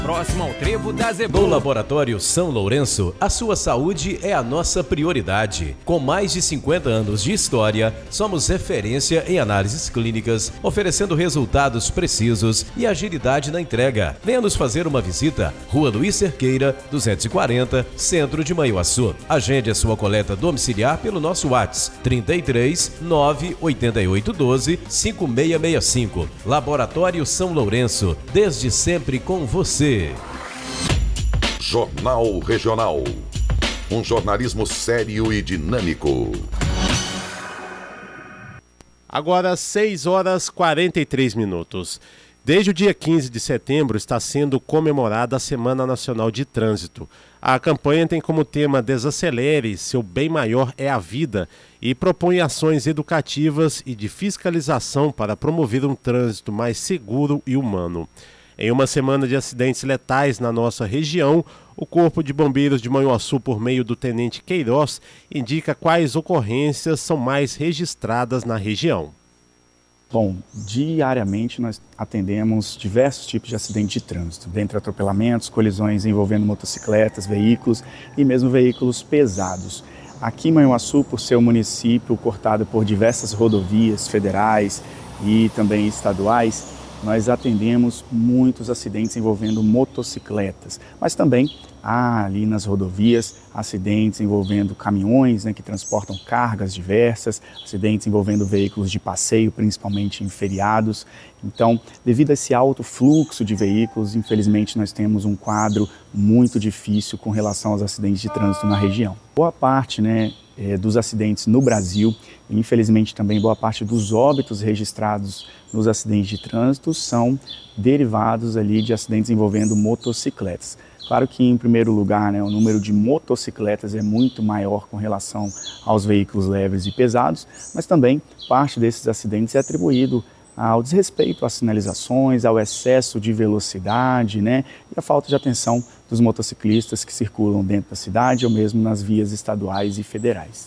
Próximo ao Trevo da Zebu. No Laboratório São Lourenço, a sua saúde é a nossa prioridade. Com mais de 50 anos de história, somos referência em análises clínicas, oferecendo resultados precisos e agilidade na entrega. Venha nos fazer uma visita. Rua Luiz Cerqueira, 240, Centro de Manhuaçu. Agende a sua coleta domiciliar pelo nosso WhatsApp 33 98812 5665. Laboratório São Lourenço, desde sempre com você. Jornal Regional. Um jornalismo sério e dinâmico. Agora 6h43. Desde o dia 15 de setembro está sendo comemorada a Semana Nacional de Trânsito. A campanha tem como tema Desacelere, seu bem maior é a vida, e propõe ações educativas e de fiscalização para promover um trânsito mais seguro e humano. Em uma semana de acidentes letais na nossa região, o Corpo de Bombeiros de Manhuaçu, por meio do Tenente Queiroz, indica quais ocorrências são mais registradas na região. Bom, diariamente nós atendemos diversos tipos de acidentes de trânsito, dentre atropelamentos, colisões envolvendo motocicletas, veículos e mesmo veículos pesados. Aqui em Manhuaçu, por ser um município cortado por diversas rodovias federais e também estaduais, nós atendemos muitos acidentes envolvendo motocicletas, mas também há ali nas rodovias acidentes envolvendo caminhões, que transportam cargas diversas, acidentes envolvendo veículos de passeio, principalmente em feriados. Então, devido a esse alto fluxo de veículos, infelizmente nós temos um quadro muito difícil com relação aos acidentes de trânsito na região. Boa parte, dos acidentes no Brasil, e infelizmente também boa parte dos óbitos registrados nos acidentes de trânsito são derivados ali de acidentes envolvendo motocicletas. Claro que, em primeiro lugar, o número de motocicletas é muito maior com relação aos veículos leves e pesados, mas também parte desses acidentes é atribuído ao desrespeito às sinalizações, ao excesso de velocidade, e a falta de atenção dos motociclistas que circulam dentro da cidade ou mesmo nas vias estaduais e federais.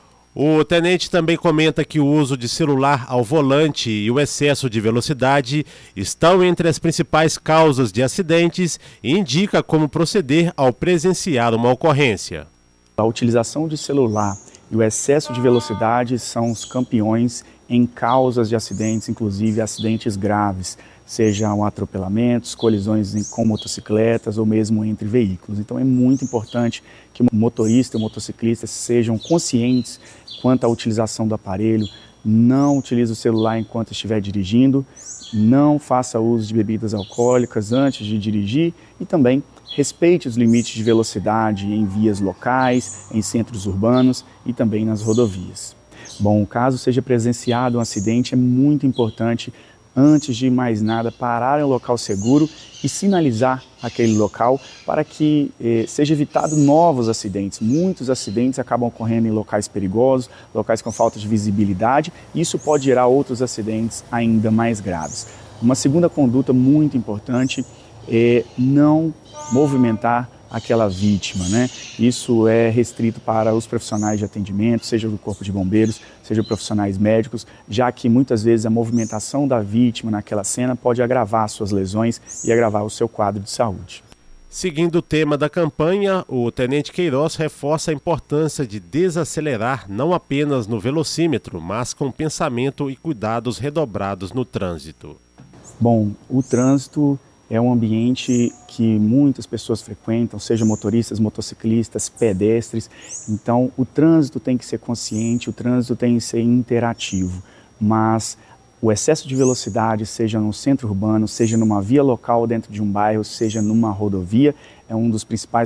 O tenente também comenta que o uso de celular ao volante e o excesso de velocidade estão entre as principais causas de acidentes e indica como proceder ao presenciar uma ocorrência. A utilização de celular e o excesso de velocidade são os campeões em causas de acidentes, inclusive acidentes graves, sejam atropelamentos, colisões com motocicletas ou mesmo entre veículos. Então é muito importante que o motorista e o motociclista sejam conscientes quanto à utilização do aparelho, não utilize o celular enquanto estiver dirigindo, não faça uso de bebidas alcoólicas antes de dirigir e também respeite os limites de velocidade em vias locais, em centros urbanos e também nas rodovias. Bom, caso seja presenciado um acidente, é muito importante, antes de mais nada, parar em um local seguro e sinalizar aquele local para que seja evitado novos acidentes. Muitos acidentes acabam ocorrendo em locais perigosos, locais com falta de visibilidade, e isso pode gerar outros acidentes ainda mais graves. Uma segunda conduta muito importante é não movimentar aquela vítima, Isso é restrito para os profissionais de atendimento, seja do Corpo de Bombeiros, seja profissionais médicos, já que muitas vezes a movimentação da vítima naquela cena pode agravar suas lesões e agravar o seu quadro de saúde. Seguindo o tema da campanha, o Tenente Queiroz reforça a importância de desacelerar não apenas no velocímetro, mas com pensamento e cuidados redobrados no trânsito. Bom, o trânsito é um ambiente que muitas pessoas frequentam, seja motoristas, motociclistas, pedestres. Então, o trânsito tem que ser consciente, o trânsito tem que ser interativo. Mas o excesso de velocidade, seja no centro urbano, seja numa via local dentro de um bairro, seja numa rodovia, é um dos principais